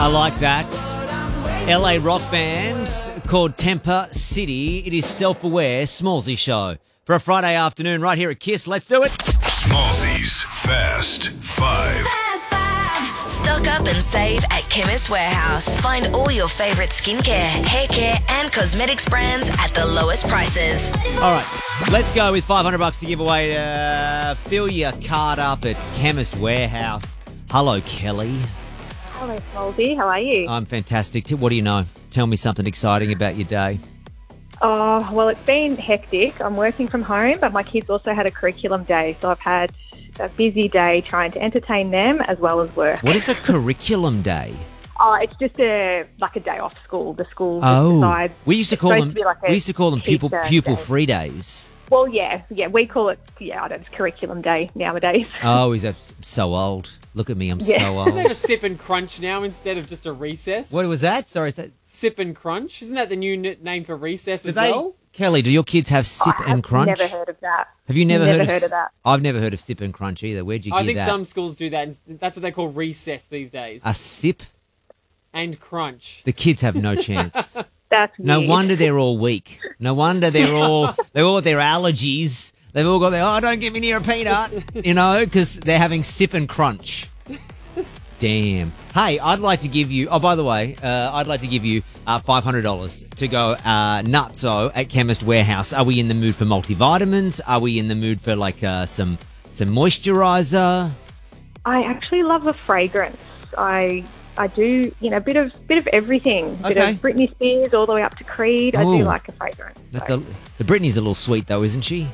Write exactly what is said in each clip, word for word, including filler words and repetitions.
I like that. L A rock band called Temper City. It is Self-Aware Smallzy Show. For a Friday afternoon right here at Kiss. Let's do it. Smallzy's Fast Five. Stock up and save at Chemist Warehouse. Find all your favourite skincare, hair care and cosmetics brands at the lowest prices. All right, let's go with five hundred bucks to give away. Uh, fill your card up at Chemist Warehouse. Hello, Kelly. Hello, Smallzy. How are you? I'm fantastic. What do you know? Tell me something exciting about your day. Oh, well, it's been hectic. I'm working from home, but my kids also had a curriculum day, so I've had a busy day trying to entertain them as well as work. What is the curriculum day? Oh, it's just a like a day off school. The school just Oh, decides. we used to it's call supposed them. to be like a we used to call them pupil teacher pupil day. free days. Well, yeah, yeah, we call it. Yeah, I don't know, it's curriculum day nowadays. Oh, is that so old? Look at me, I'm Yeah. so They have a old. sip and crunch now instead of just a recess. What was that? Sorry, is that? Sip and crunch? Isn't that the new n- name for recess Do as they, well? Kelly, do your kids have sip I and have crunch? Never heard of that. Have you never, Never heard, of, heard s- of that. I've never heard of sip and crunch either. Where'd you I hear think that? some schools do that. and That's what they call recess these days. A sip? And crunch. The kids have no chance. That's No weird. wonder they're all weak. No wonder they're all they've all got their allergies. They've all got their oh, don't get me near a peanut, you know, because they're having sip and crunch. Damn. Hey, I'd like to give you. Oh, by the way, uh, I'd like to give you uh, five hundred dollars to go uh, nutso at Chemist Warehouse. Are we in the mood for multivitamins? Are we in the mood for like uh, some some moisturizer? I actually love a fragrance. I I do, you know, a bit of bit of everything. A bit Okay. of Britney Spears all the way up to Creed. I Ooh. do like a fragrance. That's so. a, the Britney's a little sweet though, isn't she?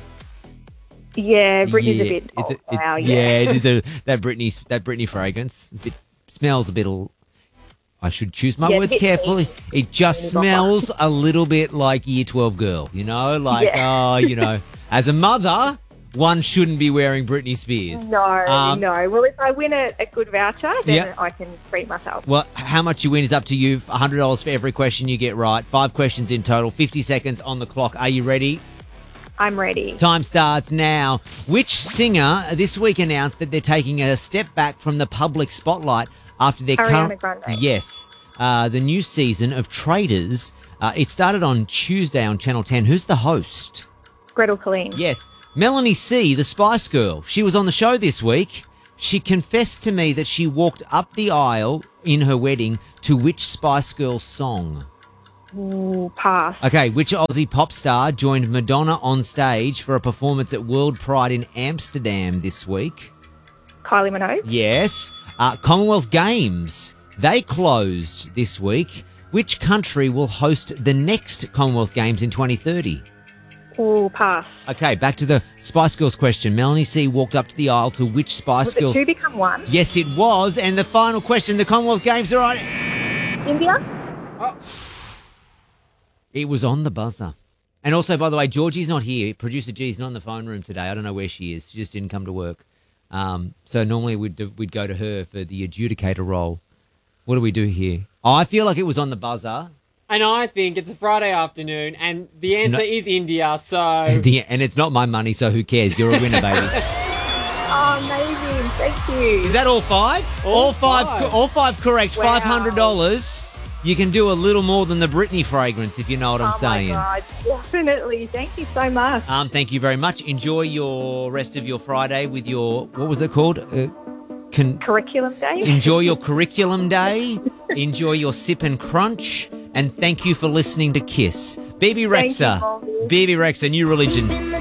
Yeah, Britney's Yeah, a bit it's old a- it- now, yeah, yeah. it is a, that Britney that Britney fragrance. A bit, smells a bit. l- I should choose my Yeah, a words bit carefully. It just Britney smells a little bit like Year twelve girl. You know, like Yeah. oh, you know, as a mother, one shouldn't be wearing Britney Spears. No, Um, no. Well, if I win a, a good voucher, then Yeah. I can treat myself. Well, how much you win is up to you. one hundred dollars for every question you get right. Five questions in total. fifty seconds on the clock. Are you ready? I'm ready. Time starts now. Which singer this week announced that they're taking a step back from the public spotlight after their Ariana current... Grande. Yes. Uh, the new season of Traders. Uh, it started on Tuesday on Channel ten. Who's the host? Gretel Colleen. Yes. Melanie C., the Spice Girl. She was on the show this week. She confessed to me that she walked up the aisle in her wedding to which Spice Girl song? Ooh, pass. Okay, which Aussie pop star joined Madonna on stage for a performance at World Pride in Amsterdam this week? Kylie Minogue. Yes. Uh, Commonwealth Games. They closed this week. Which country will host the next Commonwealth Games in twenty thirty? Ooh, pass. Okay, back to the Spice Girls question. Melanie C. walked up to the aisle to which Spice Was it Girls... two become one? Yes, it was. And the final question, the Commonwealth Games are on... India? It was on the buzzer. And also, by the way, Georgie's not here. Producer G's not in the phone room today. I don't know where she is. She just didn't come to work. Um, so normally we'd we'd go to her for the adjudicator role. What do we do here? Oh, I feel like it was on the buzzer. And I think it's a Friday afternoon, and the It's answer not- is India, so... The, and it's not my money, so who cares? You're a winner, baby. Oh, amazing. Thank you. Is that all five? All five. five. co- All five correct. Wow. Five hundred dollars. You can do a little more than the Britney fragrance, if you know what I'm oh, saying. my God. Definitely. Thank you so much. Um, thank you very much. Enjoy your rest of your Friday with your, what was it called? Uh, con- Curriculum day? enjoy your curriculum day. Enjoy your sip and crunch. And thank you for listening to Kiss. Baby Thank you, Rexa. Molly. Baby Rexa, new religion.